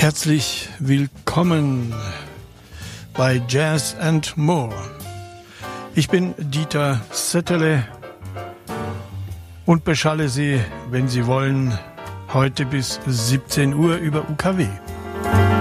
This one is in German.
Herzlich willkommen bei Jazz and More. Ich bin Dieter Setterle und beschalle Sie, wenn Sie wollen, heute bis 17 Uhr über UKW.